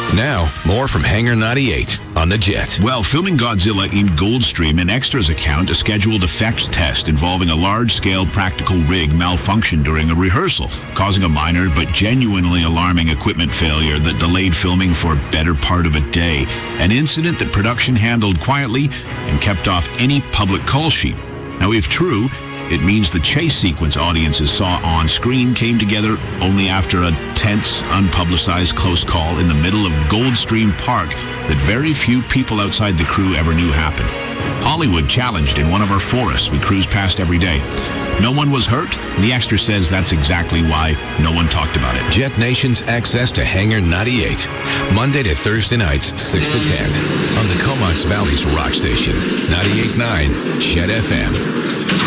Now, more from Hangar 98 on the Jet. Well, filming Godzilla in Goldstream, an extra's account, a scheduled effects test involving a large-scale practical rig malfunctioned during a rehearsal, causing a minor but genuinely alarming equipment failure that delayed filming for a better part of a day. An incident that production handled quietly and kept off any public call sheet. Now, if true, it means the chase sequence audiences saw on screen came together only after a tense, unpublicized close call in the middle of Goldstream Park that very few people outside the crew ever knew happened. Hollywood challenged in one of our forests we cruise past every day. No one was hurt, and the extra says that's exactly why no one talked about it. Jet Nation's access to Hangar 98, Monday to Thursday nights, 6 to 10, on the Comox Valley's rock station, 98.9 Jet FM.